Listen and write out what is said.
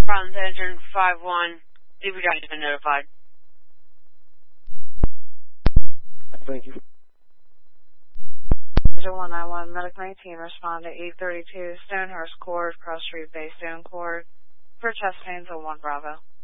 Bronze Engine 5-1. DPW has been notified. Thank you. 191, Medic 19, respond to 832 Stonehurst Court, Cross Street Bay, Stone Court, for chest pains on 1 Bravo.